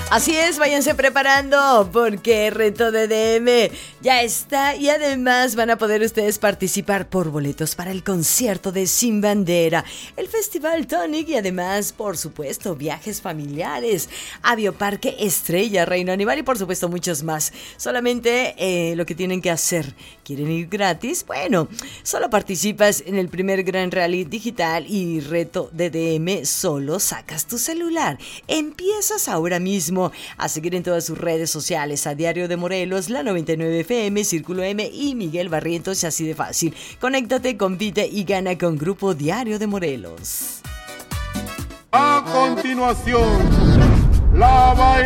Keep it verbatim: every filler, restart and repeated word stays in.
Así es, váyanse preparando porque Reto D D M ya está y además van a poder ustedes participar por boletos para el concierto de Sin Bandera, el Festival Tonic y además, por supuesto, viajes familiares, Avioparque Estrella, Reino Animal y por supuesto muchos más. Solamente eh, lo que tienen que hacer, ¿quieren ir gratis? Bueno, solo participas en el primer Gran Rally Digital y Reto D D M, solo sacas tu celular. Empiezas ahora mismo a seguir en todas sus redes sociales a Diario de Morelos, la noventa y nueve F M, Círculo M y Miguel Barrientos, así de fácil. Conéctate, compite y gana con Grupo Diario de Morelos. A continuación, la baila.